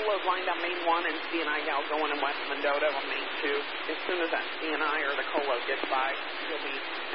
load line down Main 1 and C&I gal going in West Mendota on Main 2. As soon as that C&I or the co-load gets by, you'll be